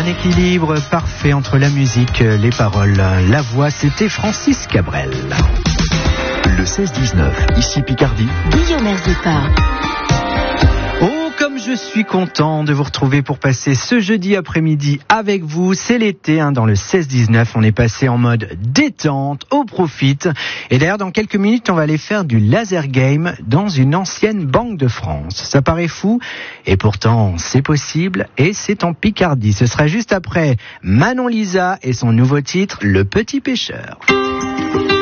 équilibre parfait entre la musique, les paroles, la voix, c'était Francis Cabrel. Le 16-19, ici Picardie. Guillaume Erzepa. Oh, comme je suis content de vous retrouver pour passer ce jeudi après-midi avec vous. C'est l'été, dans le 16-19. On est passé en mode détente, au profit. Et d'ailleurs, dans quelques minutes, on va aller faire du laser game dans une ancienne banque de France. Ça paraît fou, et pourtant, c'est possible, et c'est en Picardie. Ce sera juste après Manon Lisa et son nouveau titre, Le Petit Pêcheur.